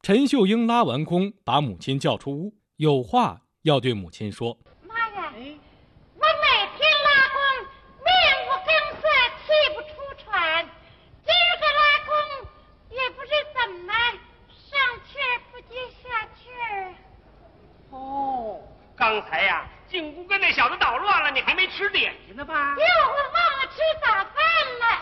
陈秀英拉完弓，把母亲叫出屋，有话要对母亲说。 妈呀，我每天拉弓，面无更色，气不出喘。今儿个拉弓，也不知怎么上气儿不接下气儿。 哦，刚才呀，进屋跟那小子捣乱了，你还没吃点心呢吧？ 哟，我忘了吃早饭